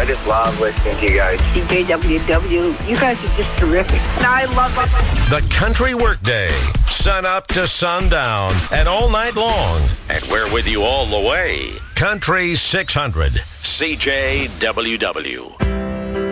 just love listening to you guys. CJWW, you guys are just terrific. I love The Country Workday, sun up to sundown and all night long. And we're with you all the way. Country 600, CJWW.